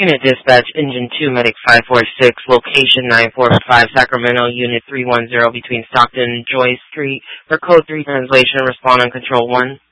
Unit Dispatch, Engine 2, Medic 546, location 945, Sacramento, Unit 310 between Stockton and Joy Street. For Code 3 translation, respond on Control 1.